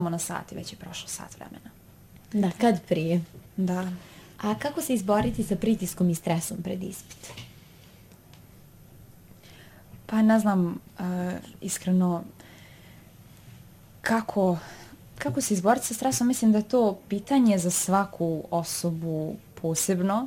na sat i već je prošlo sat vremena. Da, kad prije. Da. A kako se izboriti sa pritiskom i stresom pred ispit? Pa ne znam, iskreno, kako se izboriti sa stresom, mislim da je to pitanje za svaku osobu posebno.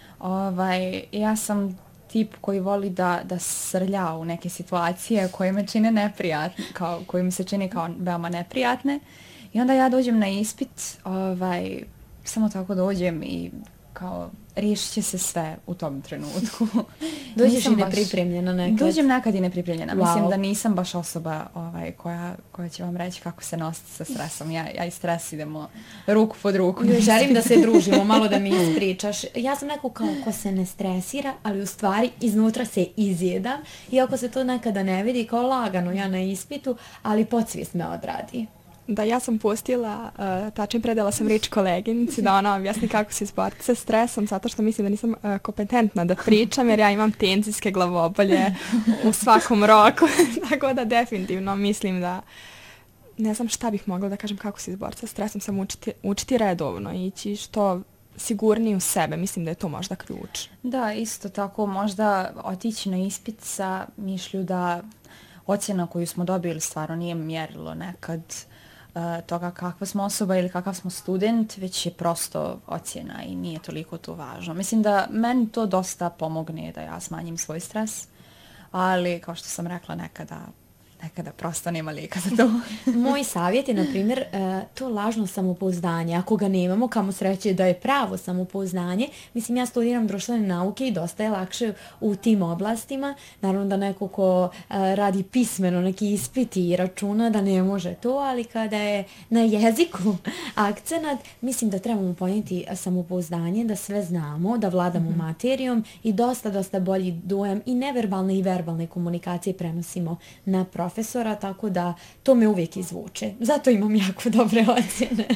Ja sam tip koji voli da srlja u neke situacije koje me čine neprijatne, koje mi se čini kao veoma neprijatne. I onda ja dođem na ispit, samo tako dođem i kao riješit će se sve u tom trenutku. Dođeš i nepripremljena nekad? Dođem nekad i nepripremljena. Wow. Mislim da nisam baš osoba koja će vam reći kako se nositi sa stresom. Ja i stres idemo ruku pod ruku. Želim da se družimo, malo da mi ispričaš. Ja sam neko kao ko se ne stresira, ali u stvari iznutra se izjedam. Iako se to nekada ne vidi kao lagano ja na ispitu, ali podsvijest me odradi. Da, ja sam pustila, tačnije predala sam riječ koleginici da ona objasni kako se izboriti sa stresom, zato što mislim da nisam kompetentna da pričam, jer ja imam tenzijske glavobolje u svakom roku. Tako da definitivno mislim da ne znam šta bih mogla da kažem kako se izboriti sa stresom, sam učiti redovno, ići što sigurniji u sebe, mislim da je to možda ključ. Da, isto tako možda otići na ispit sa mišlju da ocjena koju smo dobili stvarno nije mjerilo nekad toga kakva smo osoba ili kakav smo student, već je prosto ocjena i nije toliko to važno. Mislim da meni to dosta pomogne da ja smanjim svoj stres, ali kao što sam rekla nekada prosto nema lijeka za to. Moj savjet je, na primjer, to lažno samopouzdanje. Ako ga nemamo, kamo sreće da je pravo samopouzdanje. Mislim, ja studiram društvene nauke i dosta je lakše u tim oblastima. Naravno da neko ko radi pismeno neki ispiti i računa da ne može to, ali kada je na jeziku akcenat, mislim da trebamo ponijeti samopouzdanje, da sve znamo, da vladamo materijom i dosta bolji dojam i neverbalne i verbalne komunikacije prenosimo na profesora, tako da to me uvijek izvuče. Zato imam jako dobre ocjene.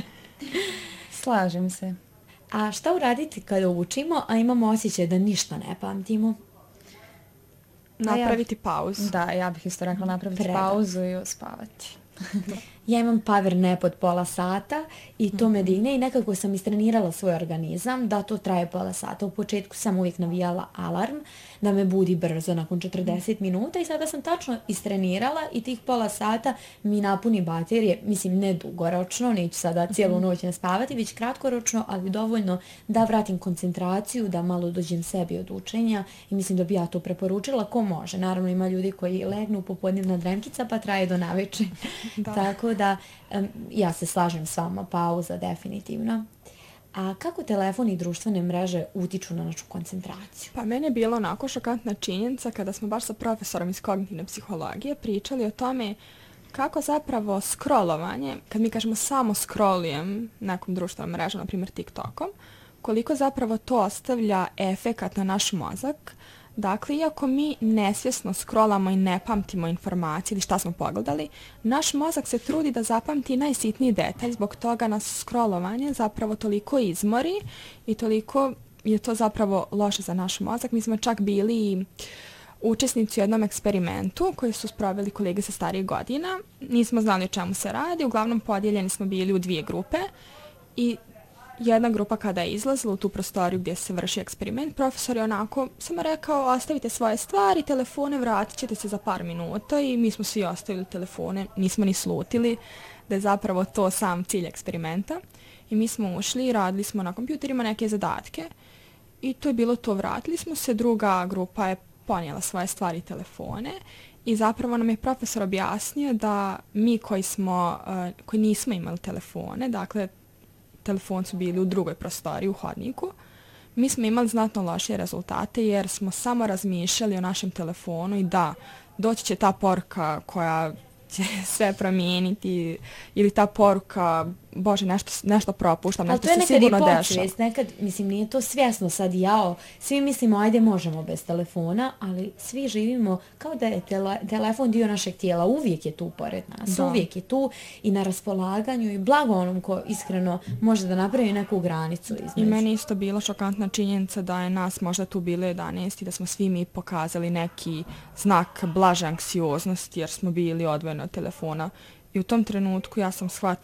Slažem se. A šta uraditi kada učimo, a imamo osjećaj da ništa ne pamtimo? Napraviti pauzu. Da, ja bih isto rekla napraviti pauzu i uspavati. Ja imam power nap od pola sata i to me digne i nekako sam istrenirala svoj organizam da to traje pola sata. U početku sam uvijek navijala alarm da me budi brzo nakon 40 minuta i sada sam tačno istrenirala i tih pola sata mi napuni baterije, mislim ne dugoročno, neću sada cijelu noć ne spavati, već kratkoročno, ali dovoljno da vratim koncentraciju, da malo dođem sebi od učenja i mislim da bi ja to preporučila ko može. Naravno ima ljudi koji legnu popodnevna dremkica pa traje do naveče. Tako da ja se slažem s vama, pauza definitivno. A kako telefon i društvene mreže utiču na našu koncentraciju? Pa mene je bilo onako šokantna činjenica kada smo baš sa profesorom iz kognitivne psihologije pričali o tome kako zapravo scrollovanje, kad mi kažemo samo scrollujem nekom društvenom mrežom, na primjer TikTokom, koliko zapravo to ostavlja efekat na naš mozak. Dakle, iako mi nesvjesno scrollamo i ne pamtimo informacije ili šta smo pogledali, naš mozak se trudi da zapamti najsitniji detalj, zbog toga nas scrollovanje zapravo toliko izmori i toliko je to zapravo loše za naš mozak. Mi smo čak bili učesnici u jednom eksperimentu koji su sproveli kolege sa starijih godina. Nismo znali o čemu se radi, uglavnom podijeljeni smo bili u dvije grupe i jedna grupa kada je izlazila u tu prostoriju gdje se vrši eksperiment, profesor je onako samo rekao ostavite svoje stvari, telefone, vratit ćete se za par minuta i mi smo svi ostavili telefone, nismo ni slutili da je zapravo to sam cilj eksperimenta i mi smo ušli i radili smo na kompjuterima neke zadatke i to je bilo to, vratili smo se, druga grupa je ponijela svoje stvari i telefone i zapravo nam je profesor objasnio da mi koji nismo imali telefone, dakle telefon su bili u drugoj prostoriji, u hodniku, mi smo imali znatno lošije rezultate jer smo samo razmišljali o našem telefonu i da, doći će ta poruka koja će sve promijeniti ili ta poruka, bože, nešto propuštam, nešto se sigurno dešava. Ali to je nekad i podsvijest, nekad, mislim, nije to svjesno sad svi mislimo, ajde, možemo bez telefona, ali svi živimo kao da je telefon dio našeg tijela, uvijek je tu pored nas, uvijek je tu i na raspolaganju i blago onom ko iskreno može da napravi neku granicu između. I meni isto bila šokantna činjenica da je nas možda tu bilo 11 i da smo svi mi pokazali neki znak blaže anksioznosti jer smo bili odvojeni od telefona. I u tom trenutku ja sam shvatila